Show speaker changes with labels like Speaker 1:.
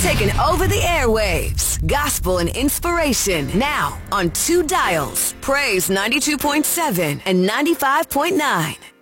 Speaker 1: Taking over the airwaves. Gospel and inspiration. Now on 2 dials. Praise 92.7 and 95.9.